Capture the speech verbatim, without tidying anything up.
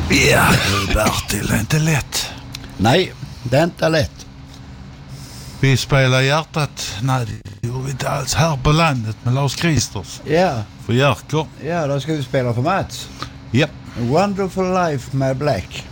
Ja, du Bertil, det är inte lätt. Nej, det är inte lätt. Vi spelar hjärtat. Nej, det gjorde vi inte alls. Här på landet med Lars Kristers. Ja, För Jerker. ja, då ska vi spela för Mats. Japp. Wonderful Life med Black.